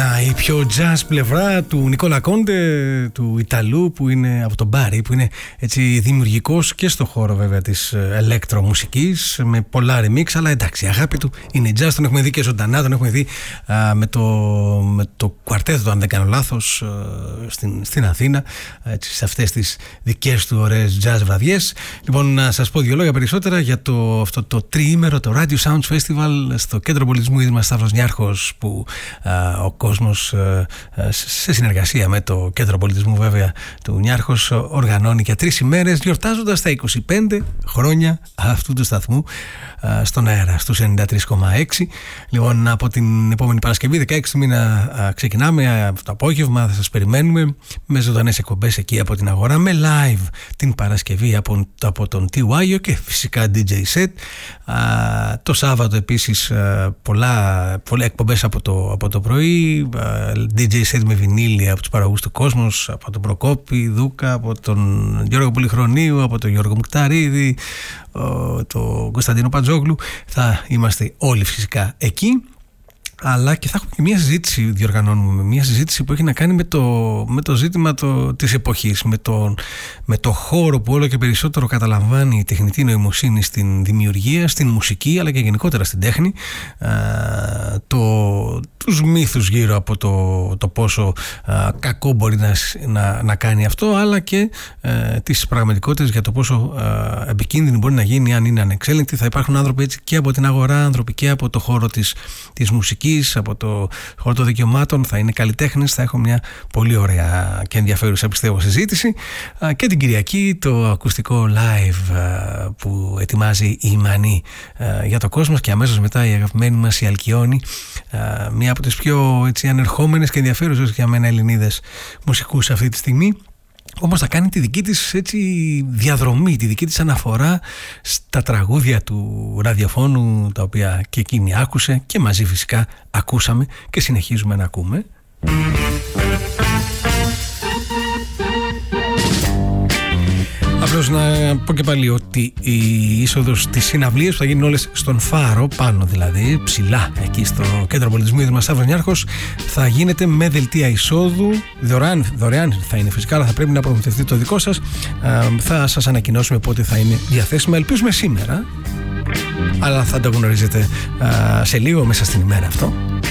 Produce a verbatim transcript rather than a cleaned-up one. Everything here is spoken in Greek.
Να, η πιο jazz πλευρά του Νικόλα Κόντε, του Ιταλού, που είναι από τον Μπάρι, που είναι έτσι δημιουργικός και στο χώρο βέβαια της ηλεκτρομουσικής, με πολλά remix, αλλά εντάξει, η αγάπη του είναι jazz, τον έχουμε δει και ζωντανά, τον έχουμε δει α, με, το, με το κουαρτέτο, αν δεν κάνω λάθος, α, στην, στην Αθήνα, έτσι, σε αυτές τις δικές του ωραίες jazz βραδιές. Λοιπόν, να σας πω δύο λόγια περισσότερα για το, αυτό το τριήμερο, το Radio Sounds Festival στο Κέντρο Πολιτισμού Ίδρυμα Σταύρος Νιάρχος, που α, ο κόσμος σε συνεργασία με το Κέντρο Πολιτισμού βέβαια του Νιάρχος οργανώνει για τρεις ημέρες, γιορτάζοντας τα είκοσι πέντε χρόνια αυτού του σταθμού στον αέρα, στους ενενήντα τρία κόμμα έξι. Λοιπόν, από την επόμενη Παρασκευή δεκαέξι μήνα ξεκινάμε το απόγευμα, θα σας περιμένουμε με ζωντανές εκπομπές εκεί από την αγορά, με live την Παρασκευή από, από τον T-Wire και φυσικά ντι τζέι set. Το Σάββατο επίσης πολλά, πολλά εκπομπές από το, από το πρωί, ντι τζέι set με βινίλια από τους παραγωγούς του Κόσμος, από τον Προκόπη Δούκα, από τον Γιώργο Πολυχρονίου, από τον Γιώργο Μουκταρίδη, τον Κωνσταντίνο Πατζόγλου. Θα είμαστε όλοι φυσικά εκεί. Αλλά και θα έχουμε και μια συζήτηση, διοργανώνουμε μια συζήτηση που έχει να κάνει με το, με το ζήτημα το, της εποχής, με το, με το χώρο που όλο και περισσότερο καταλαμβάνει η τεχνητή νοημοσύνη στην δημιουργία, στην μουσική, αλλά και γενικότερα στην τέχνη, α, το, τους μύθους γύρω από το, το πόσο α, κακό μπορεί να, να, να κάνει αυτό, αλλά και α, τις πραγματικότητες για το πόσο α, επικίνδυνη μπορεί να γίνει αν είναι ανεξέλεγκτη. Θα υπάρχουν άνθρωποι έτσι και από την αγορά, άνθρωποι και από το χώρο της, της μουσικής, από το χώρο των δικαιωμάτων, θα είναι καλλιτέχνες. Θα έχω μια πολύ ωραία και ενδιαφέρουσα, πιστεύω, συζήτηση. Και την Κυριακή το ακουστικό live που ετοιμάζει η Μανή για το κόσμο, και αμέσως μετά η αγαπημένη μας η Αλκιόνη, μια από τις πιο έτσι, ανερχόμενες και ενδιαφέρουσες για μένα Ελληνίδες μουσικούς αυτή τη στιγμή. Όμως θα κάνει τη δική της έτσι, διαδρομή, τη δική της αναφορά στα τραγούδια του ραδιοφώνου, τα οποία και εκείνη άκουσε και μαζί φυσικά ακούσαμε και συνεχίζουμε να ακούμε. Απλώς να πω και πάλι ότι η είσοδος της συναυλίας που θα γίνουν όλες στον Φάρο, πάνω δηλαδή, ψηλά εκεί στο Κέντρο Πολιτισμού Ίδρυμα Σταύρος Νιάρχος, θα γίνεται με δελτία εισόδου, δωρεάν, δωρεάν θα είναι φυσικά, αλλά θα πρέπει να προμηθευτεί το δικό σας. Θα σας ανακοινώσουμε πότε θα είναι διαθέσιμα, ελπίζουμε σήμερα, αλλά θα το γνωρίζετε σε λίγο, μέσα στην ημέρα αυτό.